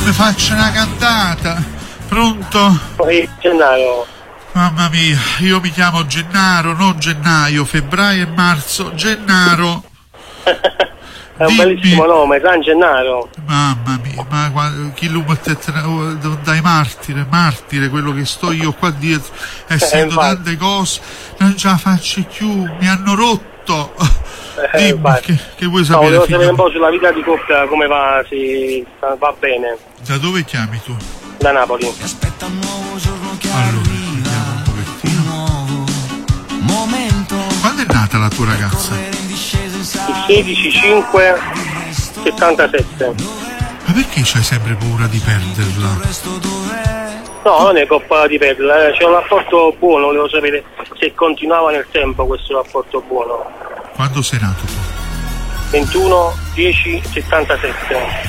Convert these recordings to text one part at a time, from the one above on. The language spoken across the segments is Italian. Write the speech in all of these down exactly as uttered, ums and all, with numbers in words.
mi faccio una cantata. Pronto? Poi Gennaro. Mamma mia, io mi chiamo Gennaro, non gennaio, febbraio e marzo, Gennaro. È un Dimmi. bellissimo nome, San Gennaro. Mamma mia, ma guarda, chi lo mette dai martire, martire, quello che sto io qua dietro e sento eh, tante cose, non ce la faccio più, mi hanno rotto. Eh, Dimmi, che, che vuoi no, sapere? volevo Figlio? sapere un po' sulla vita di coppia, come va, si, va bene. Da dove chiami tu? Da Napoli. Allora, vediamo un pochettino. Quando è nata la tua ragazza? Il sedici cinque settantasette. Ma perché c'hai sempre paura di perderla? No, non è colpa di perderla, c'è un rapporto buono, volevo sapere se continuava nel tempo questo rapporto buono. Quando sei nato tu? ventuno dieci settantasette.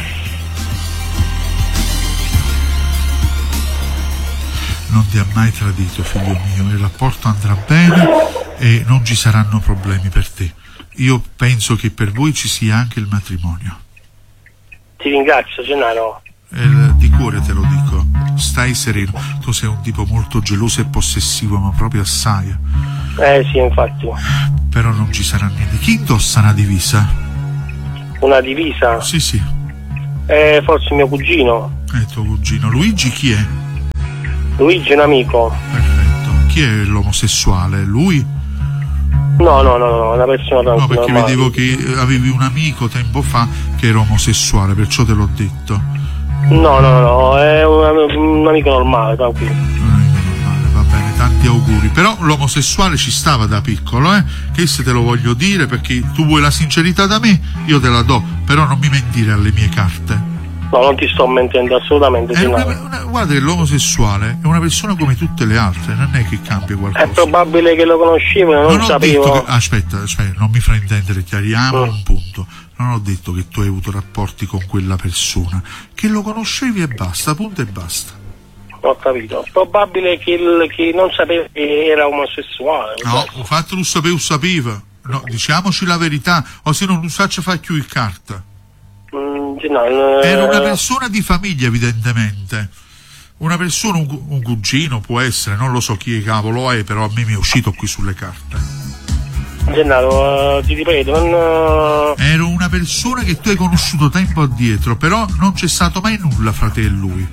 Non ti ha mai tradito, figlio mio, il rapporto andrà bene e non ci saranno problemi per te. Io penso che per voi ci sia anche il matrimonio. Ti ringrazio, Gennaro. Eh, di cuore te lo dico, stai sereno. Tu sei un tipo molto geloso e possessivo, ma proprio assai. Eh sì, infatti. Però non ci sarà niente. Chi indossa una divisa? Una divisa? Sì, sì. Eh, forse mio cugino. È tuo cugino. Luigi chi è? Luigi è un amico. Perfetto. Chi è l'omosessuale? Lui? No, no, no, no, una persona tranquilla. No, perché normale. vedevo che avevi un amico tempo fa che era omosessuale, perciò te l'ho detto. No, no, no, è un, un amico normale, tranquillo. Un amico normale, va bene, tanti auguri. Però l'omosessuale ci stava da piccolo, eh? Che se te lo voglio dire, perché tu vuoi la sincerità da me, io te la do, però non mi mentire alle mie carte. No, non ti sto mentendo assolutamente. È una, Gennaro. una, guarda che l'omosessuale è una persona come tutte le altre, non è che cambia qualcosa. È probabile che lo conoscevo, non, Non ho sapevo. detto che, aspetta, aspetta, non mi fraintendere, chiariamo Mm. un punto. Non ho detto che tu hai avuto rapporti con quella persona, che lo conoscevi e basta, punto e basta. Ho capito. Probabile che, il, che non sapeva che era omosessuale. No, ho fatto lo sapevo, sapeva. No, diciamoci la verità, o se non lo faccio fa più il carta. Mm, no, Era una eh, persona di famiglia, evidentemente. Una persona, un, un cugino può essere, non lo so chi cavolo è, però a me mi è uscito qui sulle carte. Gennaro, eh, ti ripeto, non. Era una persona che tu hai conosciuto tempo addietro, però non c'è stato mai nulla fra te e lui.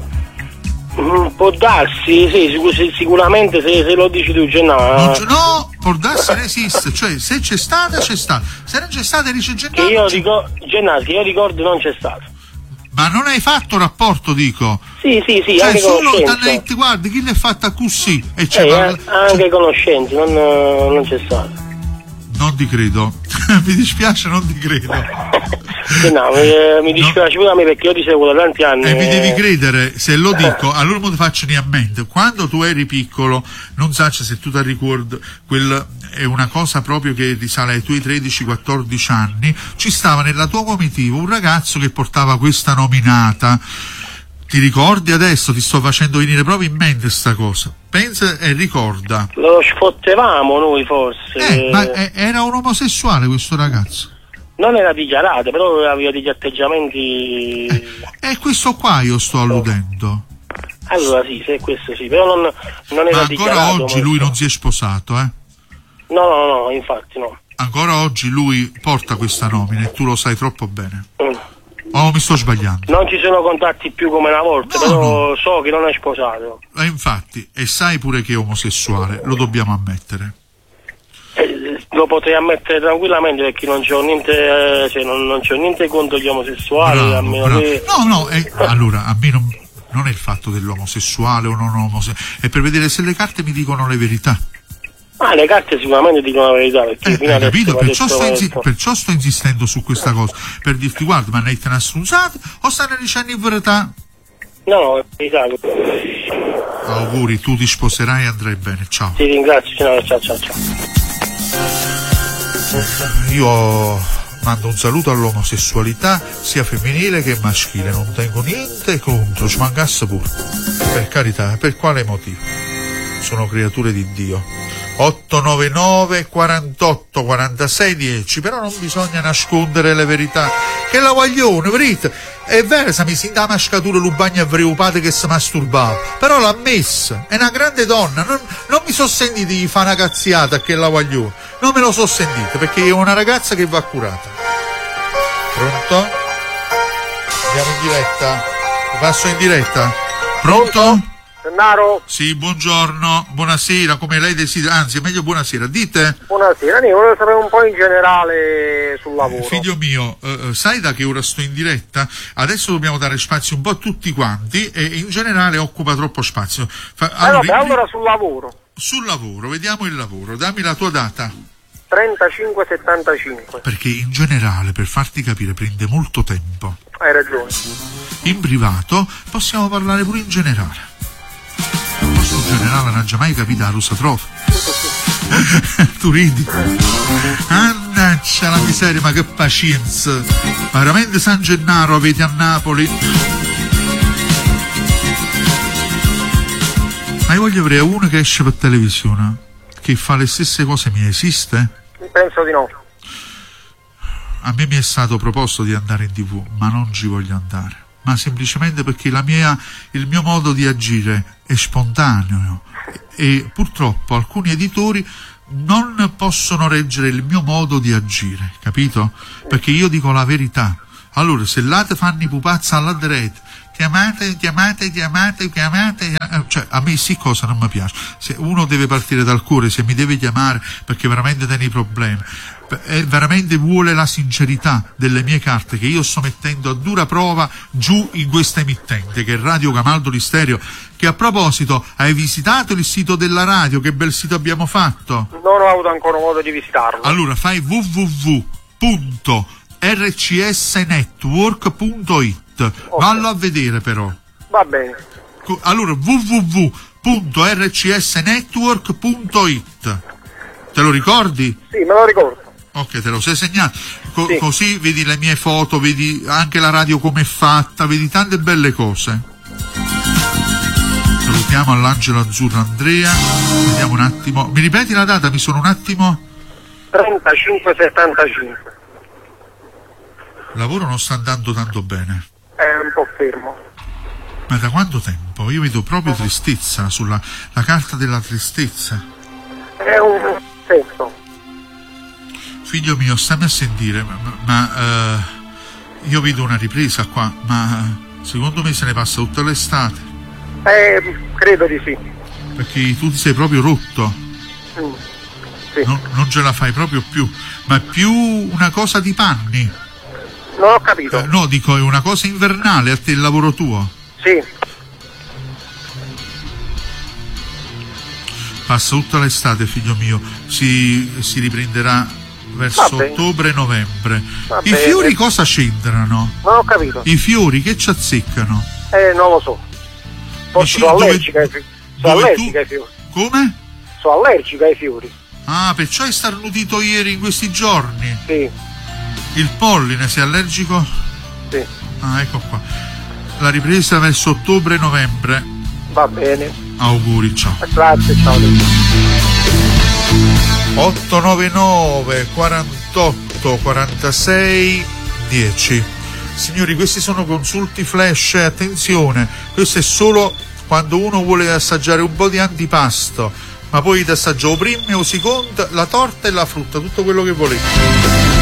Mm, può darsi, sì, sic- sicuramente se, se lo dici tu, Gennaro. Non c'è- no, può darsi ne esiste, cioè se c'è stata c'è stata, se non c'è stata dice Che Gennaro. io, non c'è- ricordo, Gennaro, che io ricordo non c'è stato. Ma non hai fatto rapporto, dico. Sì, sì, sì, Cioè anche solo conoscenza. t'hanno detto, guardi chi l'è fatta così e c'è Eh, parla- eh, anche conoscenza, non, non c'è stato. Non ti credo. Mi dispiace, non ti credo. Gennaro, eh, mi dispiace pure a me perché io ti seguo da tanti anni. E mi devi eh. credere, se lo dico, allora non ti faccio né a mente. Quando tu eri piccolo, non so se tu ti ricordi, quel è una cosa proprio che risale ai tuoi tredici quattordici anni, ci stava nella tua comitiva un ragazzo che portava questa nominata. Ti ricordi adesso? Ti sto facendo venire proprio in mente sta cosa. Pensa e ricorda. Lo sfottevamo noi forse. Eh, ma eh, era un omosessuale questo ragazzo. Non era dichiarato, però aveva degli atteggiamenti. E questo qua io sto alludendo. Allora sì, se questo sì, però non, non era Ma dichiarato. ancora oggi lui molto. non si è sposato, eh? No, no, no, infatti no. Ancora oggi lui porta questa nomina e tu lo sai troppo bene. Mm. Oh, mi sto sbagliando. Non ci sono contatti più come una volta, No, però no. so che non è sposato. E infatti, e sai pure che è omosessuale, lo dobbiamo ammettere. Eh, lo potrei ammettere tranquillamente perché non c'ho niente, eh, cioè non, non c'ho niente contro gli omosessuali, a Bravo, meno bravo. che. No, no, eh, allora, a me non, non è il fatto dell'omosessuale o non omosessuale, è per vedere se le carte mi dicono le verità. Ah, le carte sicuramente dicono la verità, perché Eh, fino hai adesso capito? va Perciò detto sto, insi- questo. perciò sto insistendo su questa cosa, per dirti, guarda, ma ne hai una stronzata o stanno dicendo in verità? No, no, è verità. Auguri, tu ti sposerai e andrai bene, ciao. Ti ringrazio, ciao, ciao, ciao, ciao. Io mando un saluto all'omosessualità sia femminile che maschile, non tengo niente contro, ci mancasse pure, per carità, per quale motivo? Sono creature di Dio. otto nove nove quarantotto quarantasei dieci, però non bisogna nascondere le verità, che la guaglione, vedete? È vero, se mi si dà mascatura lo bagno a preoccupate che si masturbava, però l'ha messa, è una grande donna, non, non mi sono sentito di fare una cazziata che la voglio, non me lo so sentito, perché è una ragazza che va curata. Pronto? Andiamo in diretta? Passo in diretta? Pronto? Gennaro? Sì, buongiorno, buonasera, come lei desidera, anzi è meglio buonasera, dite? Buonasera, io volevo sapere un po' in generale sul lavoro. Figlio mio, eh, sai da che ora sto in diretta? Adesso dobbiamo dare spazio un po' a tutti quanti e in generale occupa troppo spazio. Fa, eh allora, vabbè, allora sul lavoro. Sul lavoro, vediamo il lavoro, dammi la tua data. trentacinque settantacinque. Perché in generale, per farti capire, prende molto tempo. Hai ragione. In privato possiamo parlare pure in generale. Forse in generale non ha già mai capito la russa trova. Tu ridi. Annaccia la miseria, ma che pazienza. Ma veramente San Gennaro avete a Napoli? Ma io voglio avere uno che esce per televisione, che fa le stesse cose mie, esiste? Penso di no. A me mi è stato proposto di andare in tivù, ma non ci voglio andare. Ma semplicemente perché la mia, il mio modo di agire è spontaneo e purtroppo alcuni editori non possono reggere il mio modo di agire, capito? Perché io dico la verità. Allora, se là te fanno i pupazzi alla diretta, chiamate, chiamate, chiamate, chiamate, cioè a me sì cosa non mi piace. Se uno deve partire dal cuore, se mi deve chiamare perché veramente tiene i problemi, e veramente vuole la sincerità delle mie carte che io sto mettendo a dura prova giù in questa emittente che è Radio Camaldoli Stereo, che a proposito hai visitato il sito della radio, che bel sito abbiamo fatto? Non ho avuto ancora modo di visitarlo. Allora fai w w w punto r c s network punto i t, okay. Vallo a vedere però. Va bene. Allora w w w punto r c s network punto i t, te lo ricordi? Sì, me lo ricordo. Ok, te lo sei segnato. Co- sì. Così vedi le mie foto, vedi anche la radio come è fatta, vedi tante belle cose. Salutiamo all'Angelo Azzurro Andrea. Vediamo un attimo. Mi ripeti la data? Mi sono un attimo. trentacinque settantacinque. Il lavoro non sta andando tanto bene. È un po' fermo. Ma da quanto tempo? Io vedo proprio tristezza sulla la carta della tristezza. È un senso. Figlio mio, stammi a sentire, ma, ma uh, io vedo una ripresa qua, ma secondo me se ne passa tutta l'estate. Eh, credo di sì. Perché tu ti sei proprio rotto. Mm, sì. Non, non ce la fai proprio più, ma è più una cosa di panni. Non ho capito. Eh, no, dico, è una cosa invernale a te il lavoro tuo. Sì. Passa tutta l'estate, figlio mio, si, si riprenderà verso ottobre-novembre. I bene. Fiori cosa c'entrano? Non ho capito. I fiori che ci azzeccano? Eh, non lo so. Forse sono Dove- allergica ai fiori. Sono dove allergica tu- ai fiori. Come? Sono allergica ai fiori. Ah, perciò hai starnutito ieri in questi giorni. Sì, Il polline, sei allergico? sì. Ah, ecco qua. La ripresa verso ottobre-novembre. Va bene. Auguri, ciao. Grazie, ciao. otto nove nove quarantotto quarantasei dieci. Signori, questi sono consulti flash, attenzione, questo è solo quando uno vuole assaggiare un po' di antipasto, ma poi ti assaggio o prima o seconda, la torta e la frutta, tutto quello che volete.